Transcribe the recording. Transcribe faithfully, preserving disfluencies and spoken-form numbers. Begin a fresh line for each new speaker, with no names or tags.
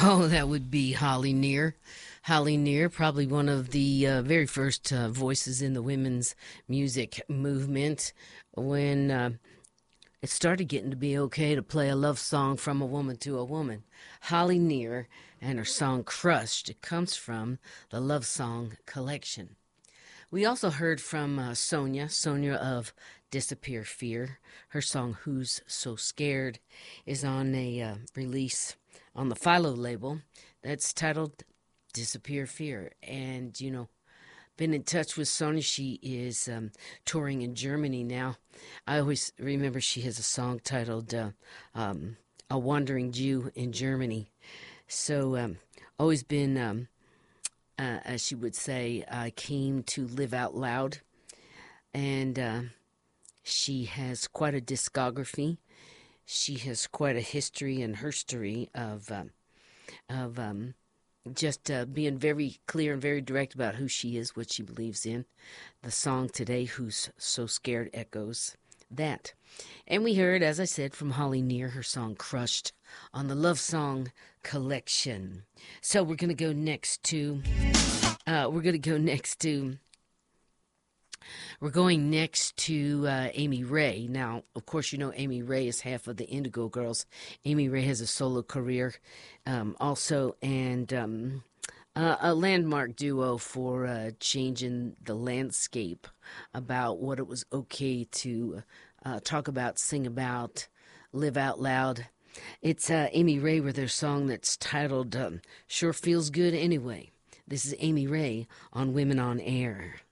Oh, that would be Holly Near. Holly Near, probably one of the uh, very first uh, voices in the women's music movement when uh, it started getting to be okay to play a love song from a woman to a woman. Holly Near and her song Crushed. It comes from the Love Song collection. We also heard from uh, Sonia, Sonia of Disappear Fear. Her song Who's So Scared is on a uh, release on the Philo label that's titled Disappear Fear. And, you know, been in touch with Sonia. She is um, touring in Germany now. I always remember she has a song titled uh, um, A Wandering Jew in Germany. So, um, always been... Um, Uh, as she would say, I came to live out loud. And uh, she has quite a discography. She has quite a history and herstory of, um, of um, just uh, being very clear and very direct about who she is, what she believes in. The song today, Who's So Scared, echoes that. And we heard, as I said, from Holly Near, her song Crushed on the Love Song collection. So we're going to go next to, uh, we're going to go next to, we're going next to uh, Amy Ray. Now, of course, you know Amy Ray is half of the Indigo Girls. Amy Ray has a solo career um, also, and um, uh, a landmark duo for uh, changing the landscape about what it was okay to uh, talk about, sing about, live out loud. It's uh, Amy Ray with their song that's titled um, Sure Feels Good Anyway. This is Amy Ray on Women on Air.